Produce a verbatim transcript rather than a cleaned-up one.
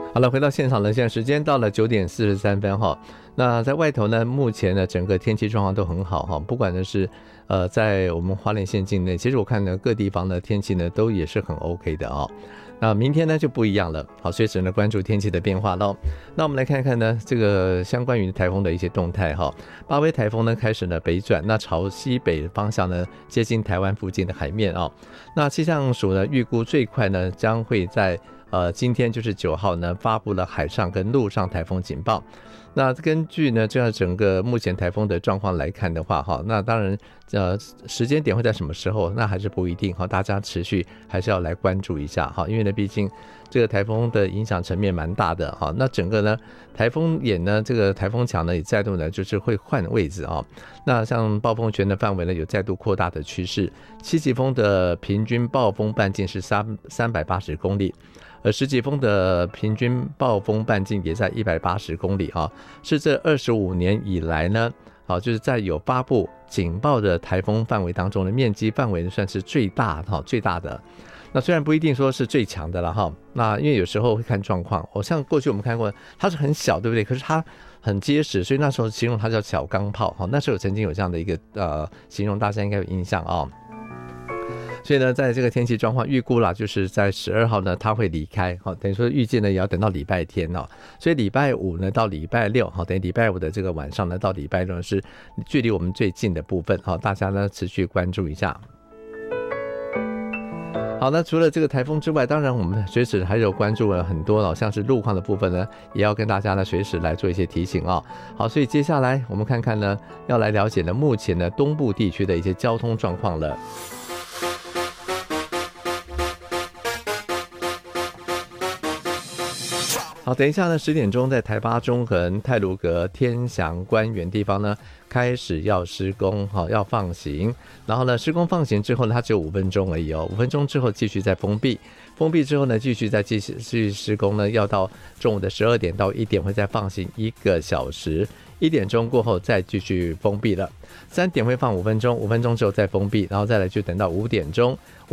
好了，回到现场呢，现在时间到了九点四十三分哈。那在外头呢，目前呢整个天气状况都很好哈，不管呢是呃在我们花莲县境内，其实我看呢各地方的天气呢都也是很 OK 的啊。那明天呢就不一样了，好，随时呢关注天气的变化喽。那我们来看看呢这个相关于台风的一些动态哈。八威台风呢开始呢北转，那朝西北方向呢接近台湾附近的海面啊。那气象署呢预估最快呢将会在呃今天就是九号呢发布了海上跟陆上台风警报。那根据呢这样整个目前台风的状况来看的话哈，那当然呃时间点会在什么时候那还是不一定哈，大家持续还是要来关注一下哈，因为呢毕竟这个台风的影响层面蛮大的哈。那整个呢台风眼呢这个台风墙呢也再度呢就是会换位置啊。那像暴风圈的范围呢有再度扩大的趋势，七级风的平均暴风半径是三三百八十公里。而十级风的平均暴风半径也在一百八十公里啊，是这二十五年以来呢，好，就是在有发布警报的台风范围当中的面积范围算是最大哈，最大的。那虽然不一定说是最强的了哈，那因为有时候会看状况。我像过去我们看过，它是很小，对不对？可是它很结实，所以那时候形容它叫小钢炮哈。那时候曾经有这样的一个呃形容，大家应该有印象啊。所以呢，在这个天气状况预估啦，就是在十二号呢，它会离开，好，等于说预计呢也要等到礼拜天哦。所以礼拜五呢到礼拜六，好，等于礼拜五的这个晚上呢到礼拜六呢是距离我们最近的部分，好，大家呢持续关注一下。好，那除了这个台风之外，当然我们随时还有关注了很多，像是路况的部分呢，也要跟大家呢随时来做一些提醒啊。好，所以接下来我们看看呢，要来了解呢目前呢东部地区的一些交通状况了。好，等一下呢，十点钟在台八中横、太鲁阁、天祥官园地方呢，开始要施工，好，要放行。然后呢，施工放行之后呢，它只有五分钟而已哦，五分钟之后继续再封闭，封闭之后呢，继续再继续继续施工呢，要到中午的十二点到一点会再放行一个小时，一点钟过后再继续封闭了。三点会放五分钟，五分钟之后再封闭，然后再来就等到五点钟。